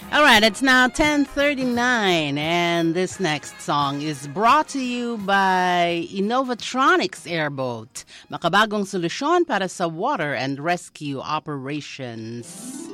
All right, it's now 10:39 and this next song is brought to you by Innovatronics Airboat. Makabagong solusyon para sa water and rescue operations.